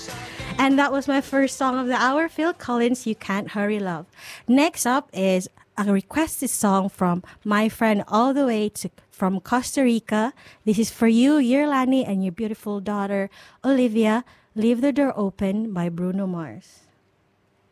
And that was my first song of the hour, Phil Collins, You Can't Hurry Love. Next up is a requested song from my friend all the way from Costa Rica. This is for you, Yerlani, and your beautiful daughter, Olivia, Leave the Door Open by Bruno Mars.